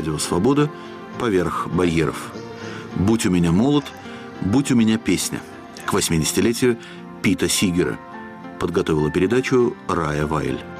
Радио «Свобода» поверх барьеров. «Будь у меня молот, будь у меня песня» к 80-летию Пита Сигера. Подготовила передачу Рая Вайль.